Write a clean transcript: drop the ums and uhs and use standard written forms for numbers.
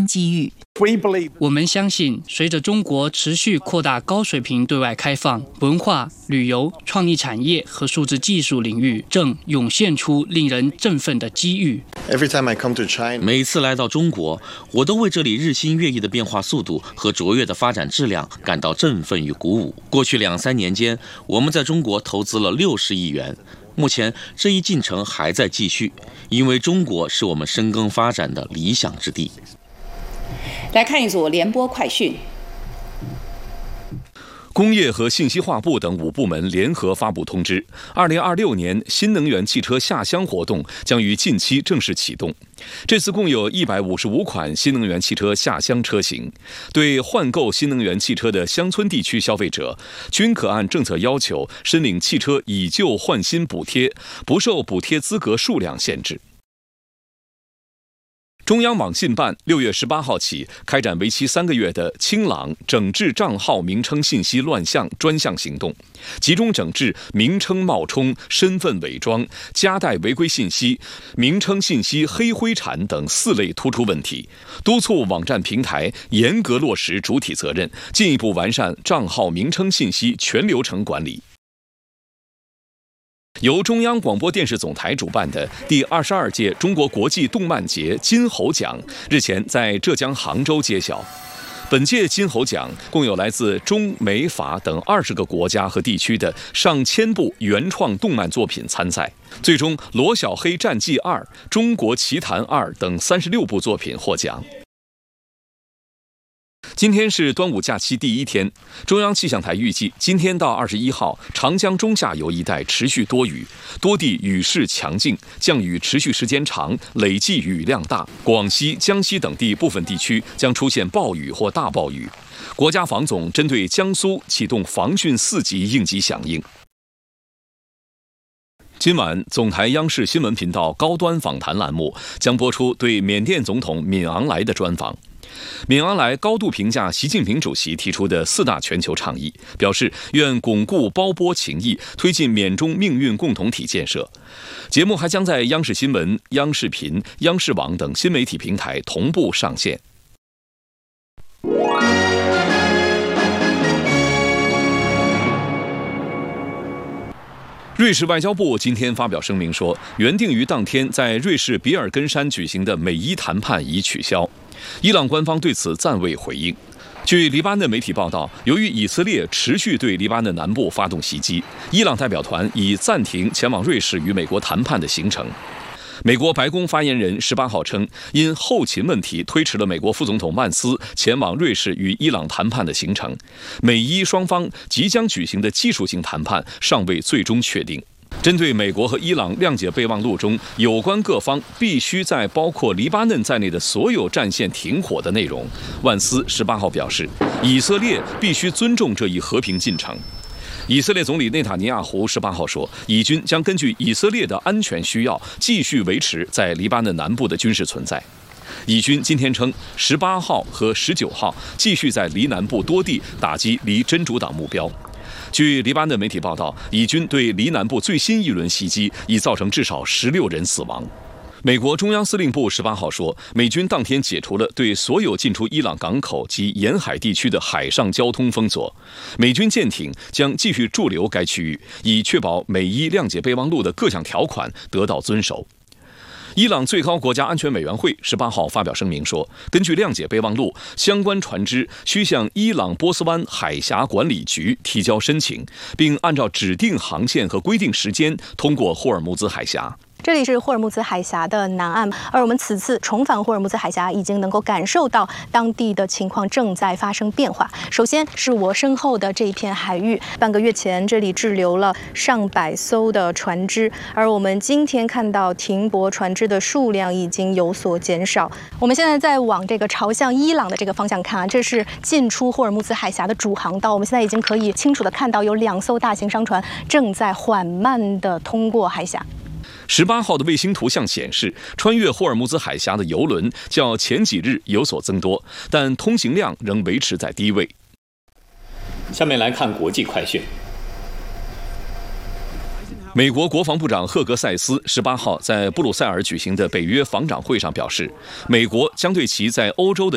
机遇。 我们相信，随着中国持续扩大高水平对外开放，文化、旅游、创意产业和数字技术领域正涌现出令人振奋的机遇。 每次来到中国，我都为这里日新月异的变化速度和卓越的发展质量感到振奋与鼓舞。过去2-3年间，我们在中国投资了60亿元。目前这一进程还在继续，因为中国是我们深耕发展的理想之地。 来看一组联播快讯。 工业和信息化部等5部门联合发布通知，2026年新能源汽车下乡活动将于近期正式启动。这次共有155款新能源汽车下乡车型，对换购新能源汽车的乡村地区消费者，均可按政策要求申领汽车以旧换新补贴，不受补贴资格数量限制。中央网信办6月18号起开展为期3个月的清朗整治账号名称信息乱象专项行动，集中整治名称冒充、身份伪装、夹带违规信息、名称信息黑灰产等4类突出问题，督促网站平台严格落实主体责任，进一步完善账号名称信息全流程管理。由中央广播电视总台主办的第22届中国国际动漫节金猴奖日前在浙江杭州揭晓。本届金猴奖共有来自中美法等20个国家和地区的上千部原创动漫作品参赛，最终《罗小黑战记2》《中国奇谭2》等36部作品获奖。今天是端午假期第1天，中央气象台预计，今天到21号，长江中下游一带持续多雨，多地雨势强劲，降雨持续时间长，累计雨量大。广西、江西等地部分地区将出现暴雨或大暴雨。国家防总针对江苏启动防汛4级应急响应。今晚，总台央视新闻频道高端访谈栏目将播出对缅甸总统敏昂莱的专访。敏昂莱高度评价习近平主席提出的4大全球倡议，表示愿巩固胞波情谊，推进缅中命运共同体建设。节目还将在央视新闻、央视频、央视网等新媒体平台同步上线。瑞士外交部今天发表声明说，原定于当天在瑞士比尔根山举行的美伊谈判已取消。伊朗官方对此暂未回应。据黎巴嫩媒体报道，由于以色列持续对黎巴嫩南部发动袭击，伊朗代表团已暂停前往瑞士与美国谈判的行程。美国白宫发言人18号称，因后勤问题推迟了美国副总统曼斯前往瑞士与伊朗谈判的行程。美伊双方即将举行的技术性谈判尚未最终确定。针对美国和伊朗谅解备忘录中有关各方必须在包括黎巴嫩在内的所有战线停火的内容，万斯18号表示，以色列必须尊重这一和平进程。以色列总理内塔尼亚胡18号说，以军将根据以色列的安全需要，继续维持在黎巴嫩南部的军事存在。以军今天称，18号和19号继续在黎南部多地打击黎真主党目标。据黎巴嫩媒体报道，以军对黎南部最新一轮袭击已造成至少16人死亡。美国中央司令部18号说，美军当天解除了对所有进出伊朗港口及沿海地区的海上交通封锁，美军舰艇将继续驻留该区域，以确保美伊谅解备忘录的各项条款得到遵守。伊朗最高国家安全委员会18号发表声明说，根据谅解备忘录，相关船只需向伊朗波斯湾海峡管理局提交申请，并按照指定航线和规定时间通过霍尔木兹海峡。 这里是霍尔木兹海峡的南岸，而我们此次重返霍尔木兹海峡，已经能够感受到当地的情况正在发生变化。首先是我身后的这一片海域，半个月前这里滞留了上百艘的船只，而我们今天看到停泊船只的数量已经有所减少。我们现在在往这个朝向伊朗的这个方向看啊，这是进出霍尔木兹海峡的主航道。我们现在已经可以清楚地看到有2艘大型商船正在缓慢地通过海峡。 18号的卫星图像显示，穿越霍尔木兹海峡的邮轮较前几日有所增多，但通行量仍维持在低位。 下面来看国际快讯。 美国国防部长赫格塞斯18号在布鲁塞尔举行的北约防长会上表示，美国将对其在欧洲的